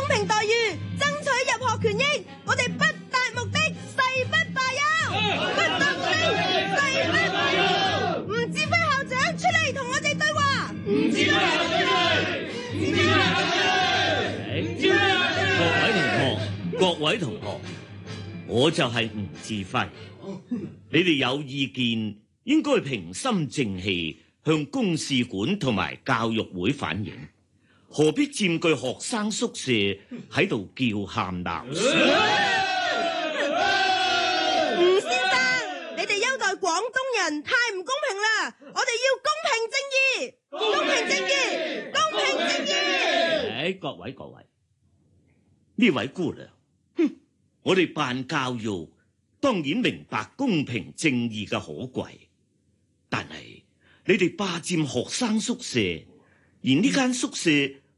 平待遇，爭取入學權益，我哋不達目的誓不罷休。不達目的誓不罷休。吳志輝校長出嚟同我哋對話。吳志輝校長出嚟。 各位同學，我就係吳志輝。你哋有意見，應該平心靜氣向公事館同埋教育會反映，何必佔據學生宿舍喺度叫喊鬧？ 吳先生，你哋優待廣東人太唔公平啦！我哋要公平正義，公平正義，公平正義。 各位，呢位姑娘，我哋辦教育當然明白公平正義嘅可貴，但係你哋霸佔學生宿舍，而呢間宿舍